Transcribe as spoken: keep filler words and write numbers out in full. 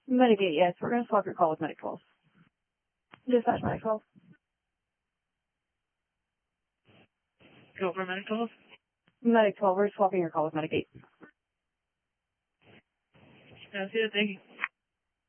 Medic eight, yes. We're going to swap your call with Medic twelve. Dispatch Medic twelve. Go for Medic twelve? Medic twelve, we're swapping your call with Medic eight. Sounds good, thank you.